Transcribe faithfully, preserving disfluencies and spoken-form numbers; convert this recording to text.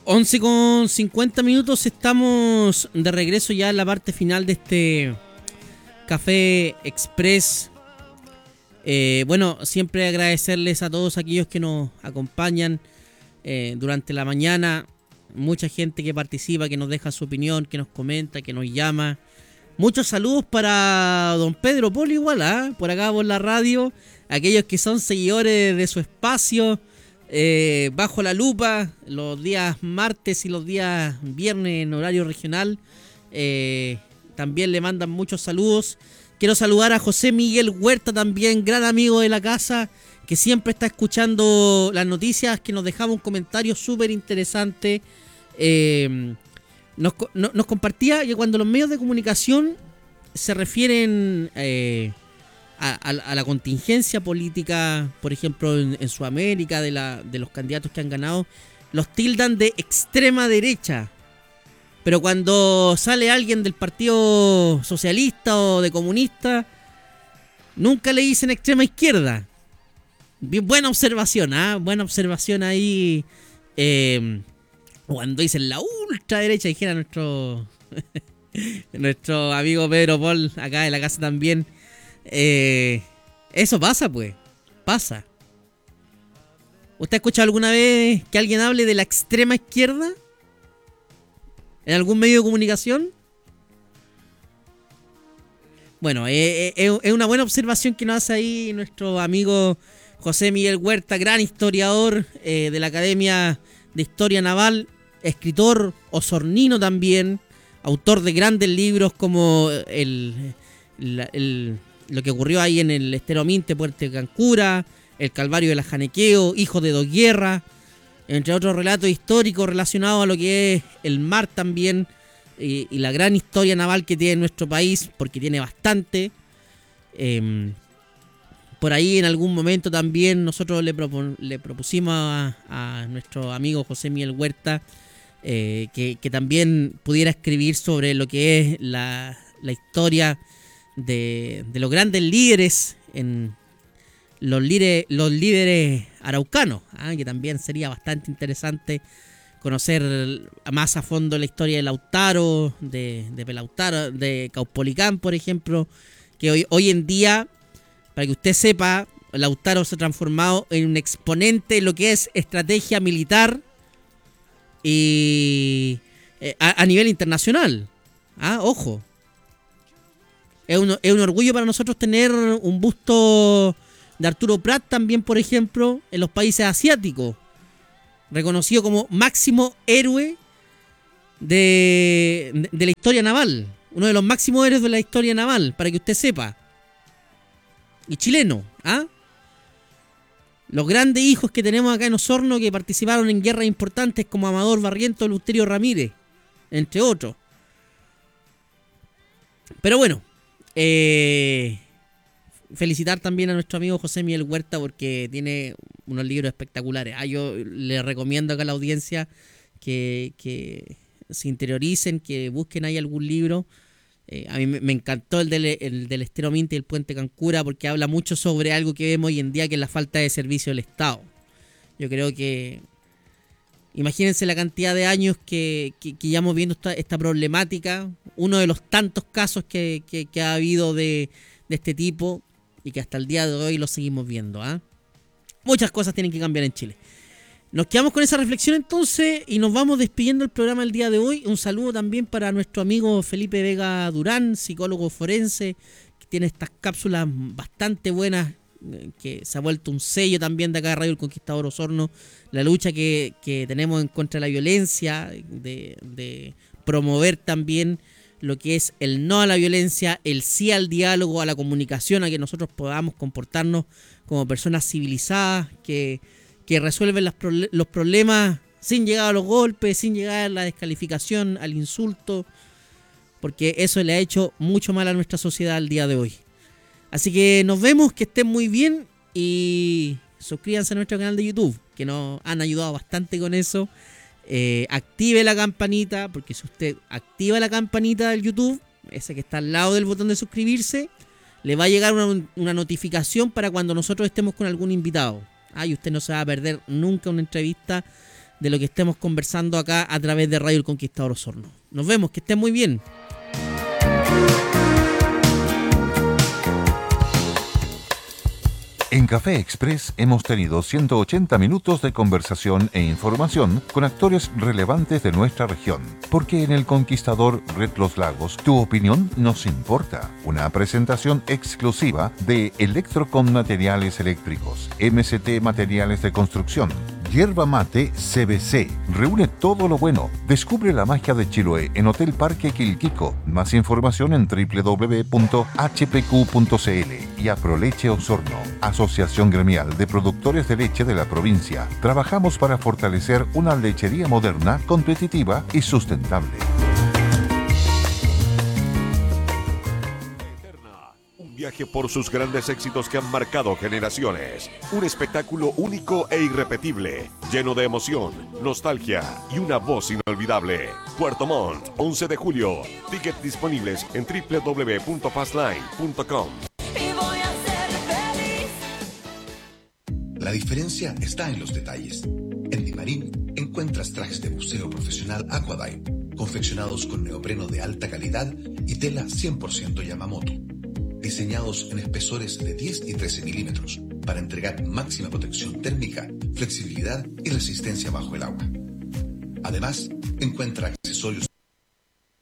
once con cincuenta minutos, estamos de regreso ya en la parte final de este Café Express. Eh, bueno, siempre agradecerles a todos aquellos que nos acompañan eh, durante la mañana. Mucha gente que participa, que nos deja su opinión, que nos comenta, que nos llama. Muchos saludos para don Pedro Polo igual, ¿eh? Por acá por la radio. Aquellos que son seguidores de su espacio, eh, Bajo la Lupa, los días martes y los días viernes en horario regional. Eh, también le mandan muchos saludos. Quiero saludar a José Miguel Huerta también, gran amigo de la casa, que siempre está escuchando las noticias, que nos dejaba un comentario súper interesante. Eh, nos, no, nos compartía que cuando los medios de comunicación se refieren eh, a, a, a la contingencia política, por ejemplo en, en Sudamérica, de, la, de los candidatos que han ganado, los tildan de extrema derecha. Pero cuando sale alguien del Partido Socialista o de Comunista, nunca le dicen extrema izquierda. Bien, buena observación, ¿ah? ¿eh? Buena observación ahí. Eh, cuando dicen la ultraderecha, dijera nuestro nuestro amigo Pedro Paul, acá de la casa también. Eh, eso pasa, pues. Pasa. ¿Usted ha escuchado alguna vez que alguien hable de la extrema izquierda en algún medio de comunicación? Bueno, es eh, eh, una buena observación que nos hace ahí nuestro amigo José Miguel Huerta, gran historiador eh, de la Academia de Historia Naval, escritor osornino también, autor de grandes libros como el, el, el, lo que ocurrió ahí en el Estero Minte, Puerto Cancura, El Calvario de la Janequeo, Hijo de dos Guerras, entre otros relatos históricos relacionados a lo que es el mar también, y, y la gran historia naval que tiene nuestro país, porque tiene bastante. Eh, por ahí en algún momento también nosotros le, propon, le propusimos a, a nuestro amigo José Miguel Huerta eh, que, que también pudiera escribir sobre lo que es la, la historia de, de los grandes líderes en Los líderes, los líderes araucanos, ¿eh? Que también sería bastante interesante conocer más a fondo la historia de Lautaro, de, de Pelautaro, de Caupolicán, por ejemplo, que hoy, hoy en día, para que usted sepa, Lautaro se ha transformado en un exponente de lo que es estrategia militar y eh, a, a nivel internacional. ¿Ah? Ojo. Es un, es un orgullo para nosotros tener un busto de Arturo Prat también, por ejemplo, en los países asiáticos, reconocido como máximo héroe de, de, de la historia naval, uno de los máximos héroes de la historia naval, para que usted sepa, y chileno, ¿ah? Los grandes hijos que tenemos acá en Osorno que participaron en guerras importantes como Amador Barrientos, Eleuterio Ramírez, entre otros. Pero bueno, eh... felicitar también a nuestro amigo José Miguel Huerta porque tiene unos libros espectaculares. Ah, yo le recomiendo acá a la audiencia que, que se interioricen, que busquen ahí algún libro. Eh, a mí me, me encantó el del, el del Estero Minte y el Puente Cancura porque habla mucho sobre algo que vemos hoy en día, que es la falta de servicio del Estado. Yo creo que imagínense la cantidad de años que, que, que llevamos viendo esta, esta problemática, uno de los tantos casos que, que, que ha habido de, de este tipo, y que hasta el día de hoy lo seguimos viendo. ¿eh? Muchas cosas tienen que cambiar en Chile. Nos quedamos con esa reflexión entonces y nos vamos despidiendo del programa del día de hoy. Un saludo también para nuestro amigo Felipe Vega Durán, psicólogo forense, que tiene estas cápsulas bastante buenas, que se ha vuelto un sello también de acá de Radio El Conquistador Osorno, la lucha que, que tenemos en contra de la violencia, de, de promover también lo que es el no a la violencia, el sí al diálogo, a la comunicación, a que nosotros podamos comportarnos como personas civilizadas, que, que resuelven las, los problemas sin llegar a los golpes, sin llegar a la descalificación, al insulto, porque eso le ha hecho mucho mal a nuestra sociedad al día de hoy. Así que nos vemos, que estén muy bien y suscríbanse a nuestro canal de YouTube, que nos han ayudado bastante con eso. Eh, active la campanita, porque si usted activa la campanita del YouTube, ese que está al lado del botón de suscribirse, le va a llegar una, una notificación para cuando nosotros estemos con algún invitado. Ah, y usted no se va a perder nunca una entrevista de lo que estemos conversando acá a través de Radio El Conquistador Osorno. Nos vemos, que estén muy bien. En Café Express hemos tenido ciento ochenta minutos de conversación e información con actores relevantes de nuestra región. Porque en El Conquistador Red Los Lagos, tu opinión nos importa. Una presentación exclusiva de Electrocon Materiales Eléctricos, M C T Materiales de Construcción, Yerba Mate C B C. Reúne todo lo bueno. Descubre la magia de Chiloé en Hotel Parque Quilquico. Más información en doble u doble u doble u punto h p q punto c l. Y Aproleche Osorno, Asociación Gremial de Productores de Leche de la provincia. Trabajamos para fortalecer una lechería moderna, competitiva y sustentable. Un viaje por sus grandes éxitos que han marcado generaciones. Un espectáculo único e irrepetible, lleno de emoción, nostalgia y una voz inolvidable. Puerto Montt, once de julio. Tickets disponibles en doble u doble u doble u punto fastline punto com. La diferencia está en los detalles. En Dimarín encuentras trajes de buceo profesional Aquadive, confeccionados con neopreno de alta calidad y tela cien por ciento Yamamoto, diseñados en espesores de diez y trece milímetros para entregar máxima protección térmica, flexibilidad y resistencia bajo el agua. Además, encuentra accesorios